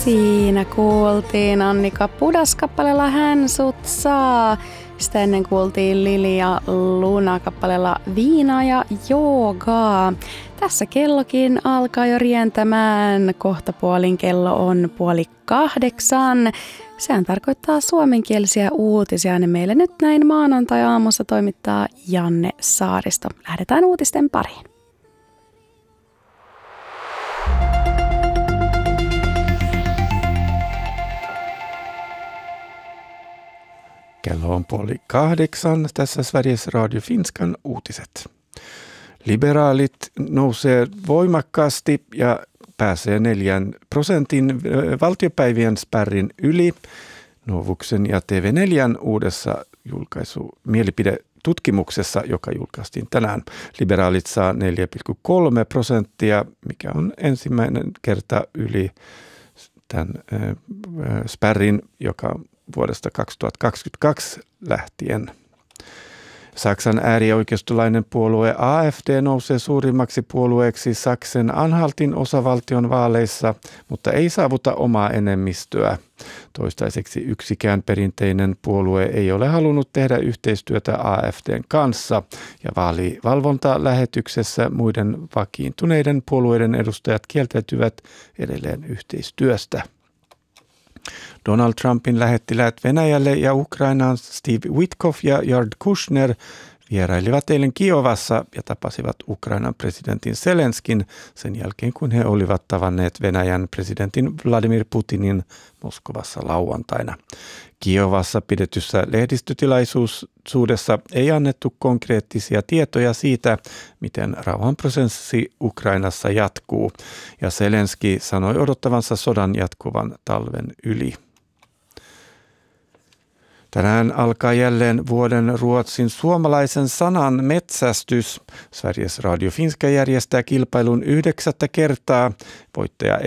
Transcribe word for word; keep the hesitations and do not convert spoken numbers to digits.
Siinä kuultiin Annika Pudas kappaleella Hän sut saa. Sitä ennen kuultiin Lilia Luna kappaleella Viinaa ja joogaa. Tässä kellokin alkaa jo rientämään. Kohta puolin kello on puoli kahdeksan. Sehän tarkoittaa suomenkielisiä uutisia. Ne meille nyt näin maanantai-aamussa toimittaa Janne Saaristo. Lähdetään uutisten pariin. Kello on puoli kahdeksan. Tässä Sveriges Radio Finskan uutiset. Liberaalit nousee voimakkaasti ja pääsee neljän prosentin valtiopäivien spärrin yli. Novuksen ja T V neljä uudessa julkaisu mielipidetutkimuksessa, joka julkaistiin tänään. Liberaalit saa neljä pilkku kolme prosenttia, mikä on ensimmäinen kerta yli tämän spärrin, joka vuodesta kaksituhattakaksikymmentäkaksi lähtien. Saksan äärioikeistolainen puolue A F D nousee suurimmaksi puolueeksi Saksen-Anhaltin osavaltion vaaleissa, mutta ei saavuta omaa enemmistöä. Toistaiseksi yksikään perinteinen puolue ei ole halunnut tehdä yhteistyötä A F D:n kanssa, ja vaalivalvontalähetyksessä muiden vakiintuneiden puolueiden edustajat kieltäytyvät edelleen yhteistyöstä. Donald Trumpin lähettiläät Venäjälle ja Ukrainaan Steve Witkoff ja Jared Kushner vierailivat eilen Kiovassa ja tapasivat Ukrainan presidentin Zelenskin sen jälkeen, kun he olivat tavanneet Venäjän presidentin Vladimir Putinin Moskovassa lauantaina. Kiovassa pidetyssä lehdistötilaisuudessa ei annettu konkreettisia tietoja siitä, miten rauhanprosessi Ukrainassa jatkuu, ja Zelenski sanoi odottavansa sodan jatkuvan talven yli. Tänään alkaa jälleen vuoden Ruotsin suomalaisen sanan metsästys. Sveriges Radio Finska järjestää kilpailun yhdeksättä kertaa. Voittaja